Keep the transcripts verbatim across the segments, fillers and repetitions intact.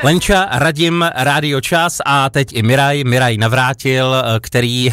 Lenča, Radim, Rádio Čas a teď i Miraj, Miraj Navrátil, který,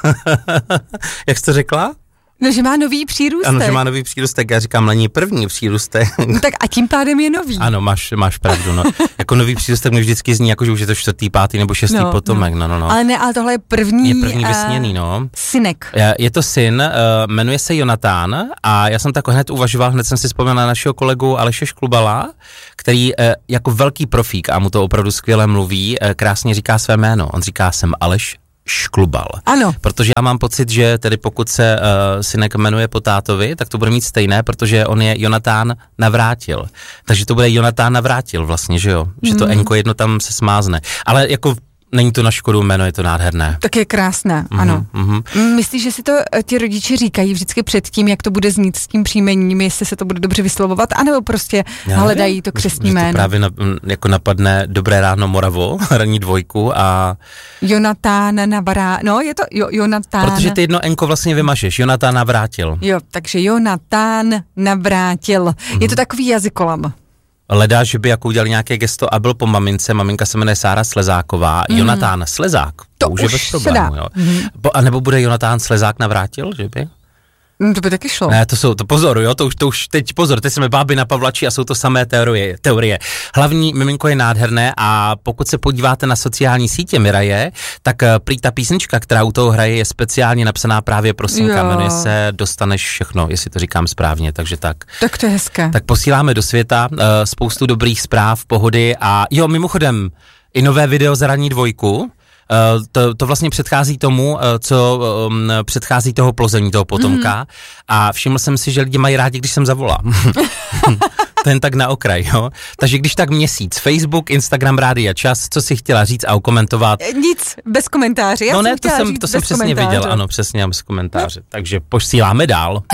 jak jsi to řekla? No, že má nový přírůstek. Ano, že má nový přírůstek, já říkám, není první přírůstek. No tak a tím pádem je nový. Ano, máš, máš pravdu, no. Jako nový přírůstek mi vždycky zní, jako že už je to čtvrtý, pátý nebo šestý no, potomek, no. no, no, no. Ale ne, ale tohle je první. Je první vysněný, no. Synek. Je, je to syn, uh, jmenuje se Jonatán a já jsem tak hned uvažoval, hned jsem si vzpomněl na našeho kolegu Aleše Šklubala, který uh, jako velký profík a mu to opravdu skvěle mluví, uh, krásně říká své jméno. On říká, jsem Aleš Šklubal. Ano. Protože já mám pocit, že tedy pokud se uh, synek jmenuje po tátovi, tak to bude mít stejné, protože on je Jonatán Navrátil. Takže to bude Jonatán Navrátil vlastně, že jo? Že to mm. enko jedno tam se smázne. Ale jako není to na škodu jméno, je to nádherné. Tak je krásné, mm-hmm, ano. Mm-hmm. Myslíš, že si to ti rodiče říkají vždycky před tím, jak to bude znít s tím příjmením, jestli se to bude dobře vyslovovat, anebo prostě já hledají nevím, to křestní jméno? To právě na, jako napadne Dobré ráno Moravo, ranní dvojku a... Jonatán Navrá... No, je to jo, Jonatán... Protože ty jedno enko vlastně vymažeš, Jonatán Navrátil. Jo, takže Jonatán Navrátil. Mm-hmm. Je to takový jazykolam. Leda, že by jako udělali nějaké gesto a byl po mamince, maminka se jmenuje Sára Slezáková, mm. Jonatán Slezák, to, to už je bez problému, jo. Mm. A nebo bude Jonatán Slezák Navrátil, že by? Mm, to by taky šlo. Ne, to jsou, to pozor, jo, to už, to už, teď pozor, teď jsme báby na Pavlači a jsou to samé teorie, teorie. Hlavní miminko je nádherné a pokud se podíváte na sociální sítě Miraje, tak prý ta písnička, která u toho hraje, je speciálně napsaná právě pro synka, jmenuje se Dostaneš všechno, jestli to říkám správně, takže tak. Tak to je hezké. Tak posíláme do světa uh, spoustu dobrých zpráv, pohody a jo, mimochodem, i nové video za ranní dvojku. Uh, to, to vlastně předchází tomu, uh, co um, předchází toho plození, toho potomka mm. a všiml jsem si, že lidi mají rádi, když jsem zavolám. To jen tak na okraj, jo. Takže když tak měsíc, Facebook, Instagram, Rádia Čas, co si chtěla říct a okomentovat? Nic, bez komentáře. Já no jsem ne, to jsem, to jsem přesně viděl, ano, přesně bez komentáře. No. Takže posíláme dál.